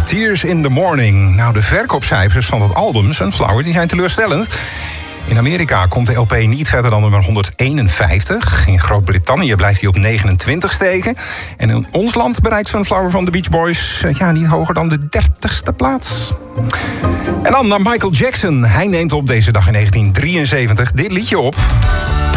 Tears in the Morning. Nou, de verkoopcijfers van het album Sunflower die zijn teleurstellend. In Amerika komt de LP niet verder dan nummer 151. In Groot-Brittannië blijft hij op 29 steken. En in ons land bereikt Sunflower van de Beach Boys niet hoger dan de 30ste plaats. En dan naar Michael Jackson. Hij neemt op deze dag in 1973 dit liedje op.